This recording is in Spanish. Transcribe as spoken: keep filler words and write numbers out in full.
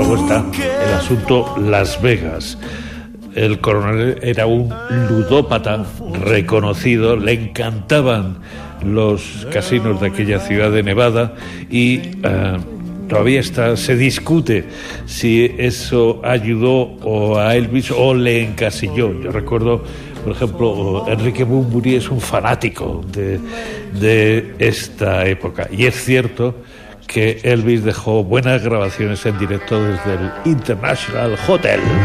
luego está el asunto Las Vegas. El coronel era un ludópata reconocido, le encantaban los casinos de aquella ciudad de Nevada y uh, todavía está, se discute si eso ayudó o a Elvis o le encasilló. Yo recuerdo, por ejemplo, Enrique Bunbury es un fanático de, de esta época, y es cierto que Elvis dejó buenas grabaciones en directo desde el International Hotel.